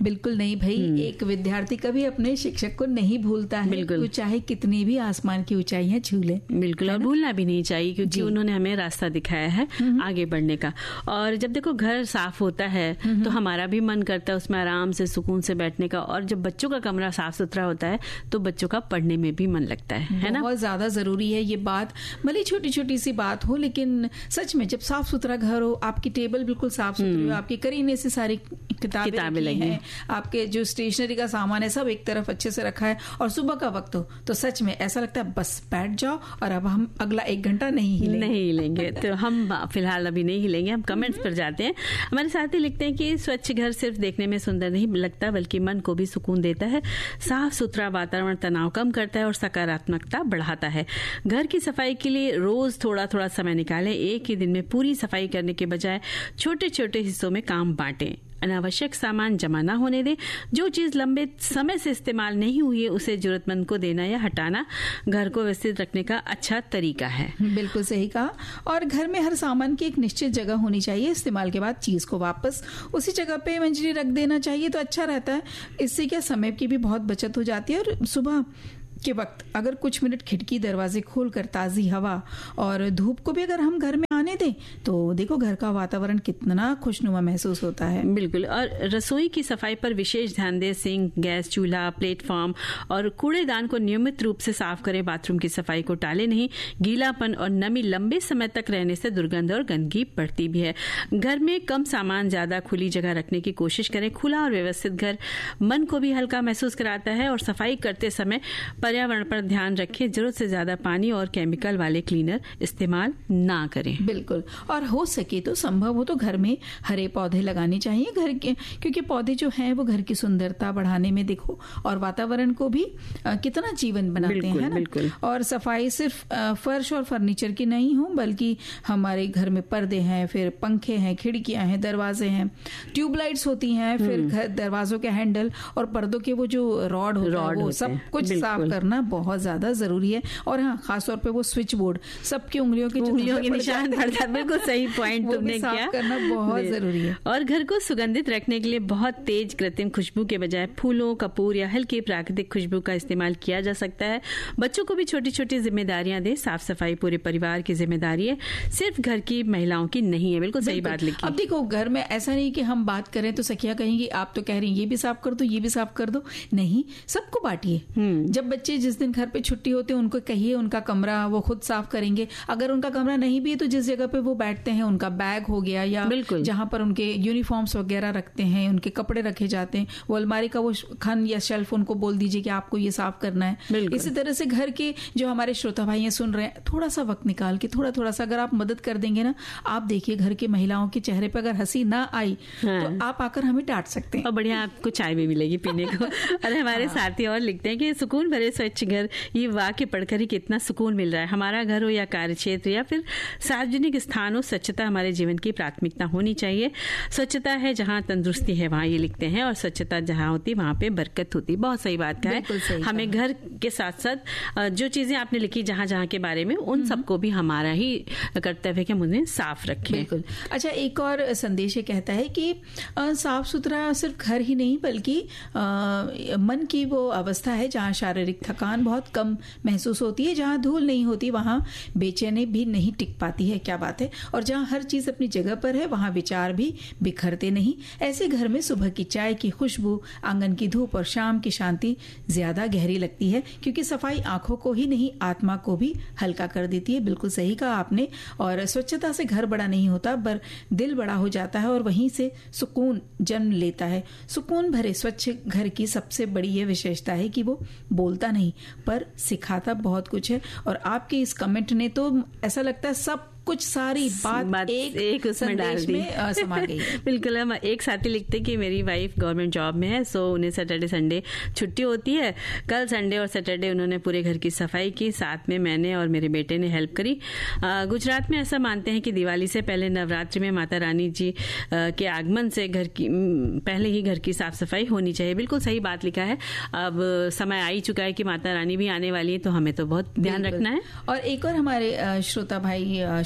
बिल्कुल नहीं भाई, एक विद्यार्थी कभी अपने शिक्षक को नहीं भूलता है, बिल्कुल, चाहे कितनी भी आसमान की ऊंचाइयां छू ले। बिल्कुल, और भूलना भी नहीं चाहिए, क्योंकि उन्होंने हमें रास्ता दिखाया है आगे बढ़ने का। और जब देखो घर साफ होता है तो हमारा भी मन करता है उसमें आराम से सुकून से बैठने का, और जब बच्चों का कमरा साफ सुथरा होता है तो बच्चों का पढ़ने में भी मन लगता है ना। बहुत ज्यादा जरूरी है ये बात, भले छोटी छोटी सी बात हो, लेकिन सच में जब साफ सुथरा घर हो, आपकी टेबल बिल्कुल साफ सुथरी हो, आपके करीने से सारी किताबें लगी हैं, आपके जो स्टेशनरी का सामान है सब एक तरफ अच्छे से रखा है, और सुबह का वक्त हो तो सच में ऐसा लगता है बस बैठ जाओ और अब हम अगला 1 घंटा नहीं हिलेंगे। तो हम फिलहाल अभी नहीं हिलेंगे, हम कमेंट्स पर जाते हैं। हमारे साथी लिखते हैं कि स्वच्छ घर सिर्फ देखने में सुंदर नहीं लगता, बल्कि मन को भी सुकून देता है। साफ सुथरा वातावरण तनाव कम करता है और सकारात्मकता बढ़ाता है। घर की सफाई के लिए रोज थोड़ा थोड़ा समय निकालें। एक ही दिन में पूरी सफाई करने के बजाय छोटे छोटे हिस्सों में काम बांटें। अनावश्यक सामान जमा न होने दें। जो चीज लंबे समय से इस्तेमाल नहीं हुई है उसे जरूरतमंद को देना या हटाना घर को व्यवस्थित रखने का अच्छा तरीका है। बिल्कुल सही कहा। और घर में हर सामान की एक निश्चित जगह होनी चाहिए। इस्तेमाल के बाद चीज को वापस उसी जगह पे मंजरी रख देना चाहिए तो अच्छा रहता है। इससे क्या समय की भी बहुत बचत हो जाती है। और सुबह के वक्त अगर कुछ मिनट खिड़की दरवाजे खोलकर ताजी हवा और धूप को भी अगर हम घर में आने दें तो देखो घर का वातावरण कितना खुशनुमा महसूस होता है। बिल्कुल। और रसोई की सफाई पर विशेष ध्यान दें। सिंक, गैस चूल्हा, प्लेटफॉर्म और कूड़ेदान को नियमित रूप से साफ करें। बाथरूम की सफाई को टालें नहीं। गीलापन और नमी लंबे समय तक रहने से दुर्गंध और गंदगी बढ़ती भी है। घर में कम सामान, ज्यादा खुली जगह रखने की कोशिश करें। खुला और व्यवस्थित घर मन को भी हल्का महसूस कराता है। और सफाई करते समय पर्यावरण पर ध्यान रखें। जरूरत से ज्यादा पानी और केमिकल वाले क्लीनर इस्तेमाल ना करें। बिल्कुल। और हो सके तो संभव हो तो घर में हरे पौधे लगाने चाहिए घर के, क्योंकि पौधे जो हैं वो घर की सुंदरता बढ़ाने में देखो और वातावरण को भी कितना जीवन बनाते हैं ना। बिल्कुल। और सफाई सिर्फ फर्श और फर्नीचर की नहीं हो, बल्कि हमारे घर में पर्दे हैं, फिर पंखे हैं, खिड़कियां हैं, दरवाजे हैं, ट्यूबलाइट्स होती हैं, फिर दरवाजों के हैंडल और पर्दों के वो जो रॉड वो सब कुछ साफ करना बहुत ज्यादा जरूरी है। और हाँ, खासतौर पे वो स्विच बोर्ड सबकी उंगलियों के निशान पड़ता है। बिल्कुल सही पॉइंट तुमने किया। करना बहुत जरूरी है। और घर को सुगंधित रखने के लिए बहुत तेज कृत्रिम खुशबू के बजाय फूलों, कपूर या हल्की प्राकृतिक खुशबू का इस्तेमाल किया जा सकता है। बच्चों को भी छोटी छोटी जिम्मेदारियां दें। साफ सफाई पूरे परिवार की जिम्मेदारी है, सिर्फ घर की महिलाओं की नहीं है। बिल्कुल सही बात लिखी। अब देखो घर में ऐसा नहीं कि हम बात करें तो सखिया कहेंगी आप तो कह रही हैं ये भी साफ कर दो, ये भी साफ कर दो। नहीं, सबको बांटिए। जब बच्चे जिस दिन घर पे छुट्टी होते हैं उनको कहिए उनका कमरा वो खुद साफ करेंगे। अगर उनका कमरा नहीं भी है तो जिस जगह पे वो बैठते हैं उनका बैग हो गया या जहां पर उनके यूनिफॉर्म्स वगैरह रखते हैं, उनके कपड़े रखे जाते हैं, वो अलमारी का वो खन या शेल्फ उनको बोल दीजिए कि आपको ये साफ करना है। इसी तरह से घर के जो हमारे श्रोता भाई सुन रहे हैं, थोड़ा सा वक्त निकाल के थोड़ा सा अगर आप मदद कर देंगे ना, आप देखिए घर की महिलाओं के चेहरे पे अगर हंसी ना आई तो आप आकर हमें डांट सकते हैं और बढ़िया आपको चाय भी मिलेगी पीने को। और हमारे साथी और लिखते हैं कि सुकून भरे स्वच्छ घर, ये वाक्य पढ़कर ही कितना सुकून मिल रहा है। हमारा घर हो या कार्य क्षेत्र या फिर सार्वजनिक स्थान हो, स्वच्छता हमारे जीवन की प्राथमिकता होनी चाहिए। स्वच्छता है जहाँ तंदुरुस्ती है वहाँ, ये लिखते हैं, और स्वच्छता जहाँ होती वहाँ पे बरकत होती। बहुत सही बात कहा है। हमें घर के साथ साथ जो चीजें आपने लिखी जहाँ जहाँ के बारे में, उन सबको भी हमारा ही कर्तव्य है कि उन्हें साफ रखें। बिल्कुल। अच्छा, एक और संदेश कहता है कि साफ सुथरा सिर्फ घर ही नहीं बल्कि मन की वो अवस्था है जहाँ शारीरिक थकान बहुत कम महसूस होती है। जहाँ धूल नहीं होती वहां बेचैनी भी नहीं टिक पाती है। क्या बात है। और जहाँ हर चीज अपनी जगह पर है वहां विचार भी बिखरते नहीं। ऐसे घर में सुबह की चाय की खुशबू, आंगन की धूप और शाम की शांति ज्यादा गहरी लगती है, क्योंकि सफाई आंखों को ही नहीं आत्मा को भी हल्का कर देती है। बिल्कुल सही कहा आपने। और स्वच्छता से घर बड़ा नहीं होता पर दिल बड़ा हो जाता है और वहीं से सुकून जन्म लेता है। सुकून भरे स्वच्छ घर की सबसे बड़ी ये विशेषता है कि वो बोलता नहीं पर सिखाता बहुत कुछ है। और आपके इस कमेंट ने तो ऐसा लगता है सब कुछ सारी बात एक उसमें डाल दी, समा गई। बिल्कुल। हम एक साथी लिखते कि मेरी वाइफ गवर्नमेंट जॉब में है, सो उन्हें सैटरडे संडे छुट्टी होती है। कल संडे और सैटरडे उन्होंने पूरे घर की सफाई की, साथ में मैंने और मेरे बेटे ने हेल्प करी। गुजरात में ऐसा मानते हैं कि दिवाली से पहले नवरात्रि में माता रानी जी के आगमन से घर की पहले ही घर की साफ सफाई होनी चाहिए। बिल्कुल सही बात लिखा है। अब समय आ ही चुका है कि माता रानी भी आने वाली है, तो हमें तो बहुत ध्यान रखना है। और एक और हमारे श्रोता भाई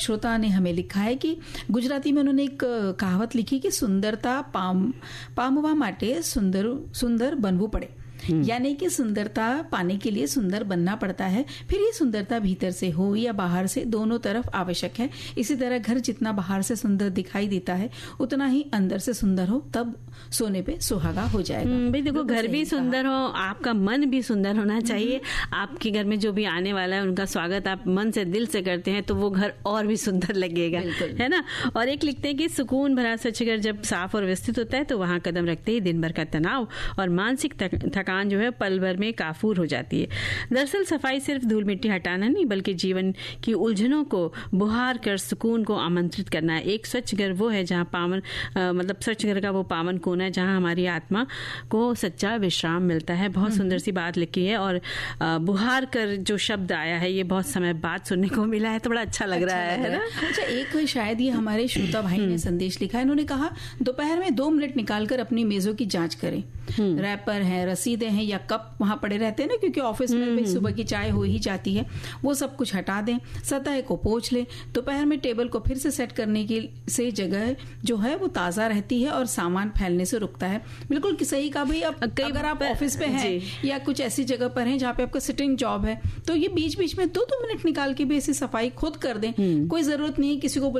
श्रोता ने हमें लिखा है कि गुजराती में उन्होंने एक कहावत लिखी कि सुंदरता पामवा माटे सुंदर बनવું પડે, यानी कि सुंदरता पाने के लिए सुंदर बनना पड़ता है। फिर ये सुंदरता भीतर से हो या बाहर से, दोनों तरफ आवश्यक है। इसी तरह घर जितना बाहर से सुंदर दिखाई देता है उतना ही अंदर से सुंदर हो, तब सोने पे सुहागा हो जाएगा। भाई देखो, घर भी सुंदर हो, आपका मन भी सुंदर होना चाहिए। आपके घर में जो भी आने वाला है उनका स्वागत आप मन से दिल से करते हैं तो वो घर और भी सुंदर लगेगा, है ना। और एक लिखते हैं कि सुकून भरा स्वच्छ घर जब साफ और व्यवस्थित होता है तो वहां कदम रखते ही दिन भर का तनाव और मानसिक थकान जो है पल भर में काफूर हो जाती है। दरअसल सफाई सिर्फ धूल मिट्टी हटाना नहीं बल्कि जीवन की उलझनों को बुहार कर सुकून को आमंत्रित करना है। एक स्वच्छ घर वो है जहाँ पावन मतलब स्वच्छ घर का वो पावन कोना है जहाँ हमारी आत्मा को सच्चा विश्राम मिलता है। बहुत सुंदर सी बात लिखी है। और बुहार कर जो शब्द आया है ये बहुत समय बाद सुनने को मिला है तो बड़ा अच्छा लग रहा है ना। अच्छा, एक शायद ये हमारे श्रोता भाई ने संदेश लिखा है। इन्होंने कहा दोपहर में 2 मिनट निकालकर अपनी मेजों की जांच करें। रैपर है, रसीदें हैं या कप वहां पड़े रहते हैं ना, क्योंकि ऑफिस में भी सुबह की चाय हो ही जाती है, वो सब कुछ हटा दें। सतह को पोंछ लें। दोपहर में टेबल को फिर से सेट करने की से जगह जो है वो ताजा रहती है और सामान फैलने से रुकता है। बिल्कुल सही कहा भाई। अब अगर आप ऑफिस पे हैं या कुछ ऐसी जगह पर हैं जहाँ पे आपका सिटिंग जॉब है तो ये बीच बीच में 2-2 मिनट निकाल के भी ऐसी सफाई खुद कर दें। कोई जरूरत नहीं है किसी को